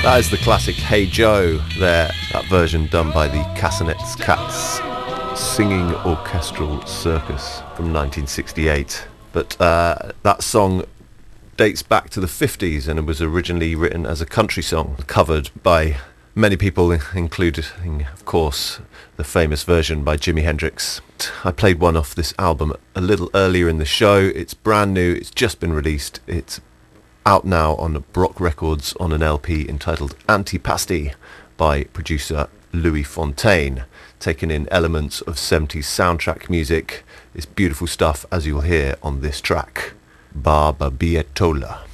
That is the classic Hey Joe there, that version done by the Castanets Cats Singing Orchestral Circus from 1968. But that song dates back to the 50s and it was originally written as a country song, covered by many people, including, of course, the famous version by Jimi Hendrix. I played one off this album a little earlier in the show. It's brand new, it's just been released. It's out now on Brock Records on an LP entitled Antipasti by producer Louis Fontaine, taking in elements of 70s soundtrack music. It's beautiful stuff, as you'll hear on this track, Barbabietola.